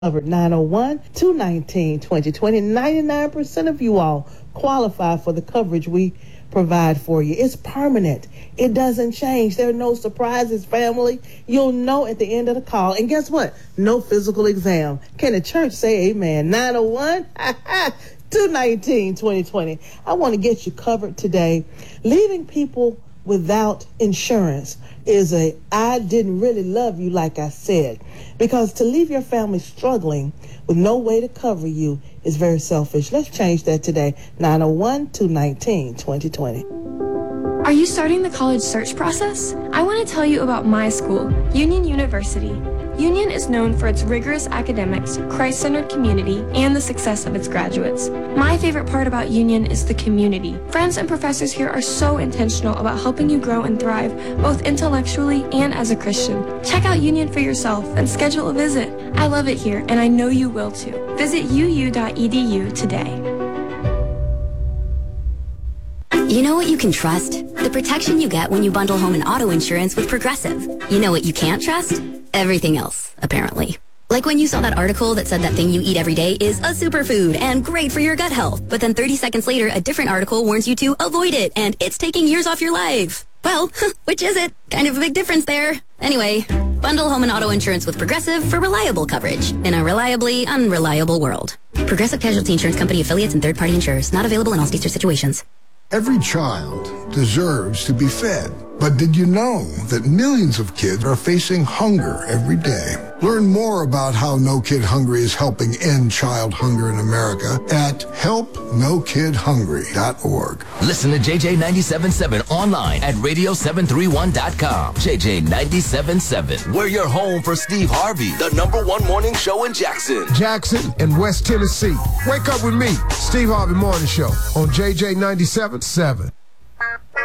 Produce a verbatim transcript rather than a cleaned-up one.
Covered nine oh one, two nineteen, twenty twenty. ninety-nine percent of you all qualify for the coverage we provide for you. It's permanent. It doesn't change. There are no surprises, family. You'll know at the end of the call. And guess what? No physical exam. Can the church say amen? nine oh one, two nineteen, twenty twenty. I want to get you covered today. Leaving people without insurance is a I didn't really love you like I said, because to leave your family struggling with no way to cover you is very selfish. Let's change that today. nine oh one, two nineteen, twenty twenty. Are you starting the college search process? I want to tell you about my school, Union University. Union is known for its rigorous academics, Christ-centered community, and the success of its graduates. My favorite part about Union is the community. Friends and professors here are so intentional about helping you grow and thrive, both intellectually and as a Christian. Check out Union for yourself and schedule a visit. I love it here, and I know you will too. Visit U U dot E D U today. You know what you can trust? The protection you get when you bundle home and auto insurance with Progressive. You know what you can't trust? Everything else, apparently. Like when you saw that article that said that thing you eat every day is a superfood and great for your gut health, but then thirty seconds later, a different article warns you to avoid it and it's taking years off your life. Well, which is it? Kind of a big difference there. Anyway, bundle home and auto insurance with Progressive for reliable coverage in a reliably unreliable world. Progressive Casualty Insurance Company affiliates and third-party insurers. Not available in all states or situations. Every child deserves to be fed. But did you know that millions of kids are facing hunger every day? Learn more about how No Kid Hungry is helping end child hunger in America at help no kid hungry dot org. Listen to J J ninety-seven point seven online at radio seven three one dot com. J J ninety-seven point seven. We're your home for Steve Harvey, the number one morning show in Jackson. Jackson and West Tennessee. Wake up with me, Steve Harvey Morning Show on J J ninety-seven point seven.